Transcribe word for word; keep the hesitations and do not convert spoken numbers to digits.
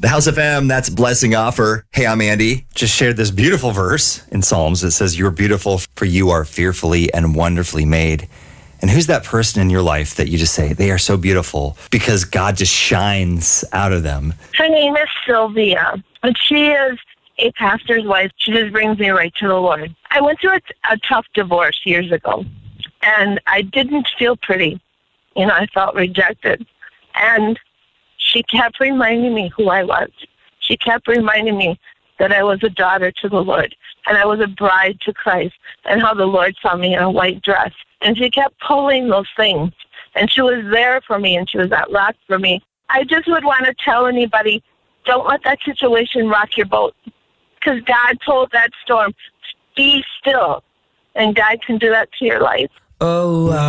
The House F M, that's Blessing Offer. Hey, I'm Andy. Just shared this beautiful verse in Psalms that says, "You're beautiful, for you are fearfully and wonderfully made." And who's that person in your life that you just say, they are so beautiful because God just shines out of them? Her name is Sylvia, and she is a pastor's wife. She just brings me right to the Lord. I went through a, a tough divorce years ago, and I didn't feel pretty. You know, I felt rejected. And she kept reminding me who I was. She kept reminding me that I was a daughter to the Lord, and I was a bride to Christ, and how the Lord saw me in a white dress. And she kept pulling those things, and she was there for me, and she was that rock for me. I just would want to tell anybody, don't let that situation rock your boat, because God told that storm, be still, and God can do that to your life. Oh,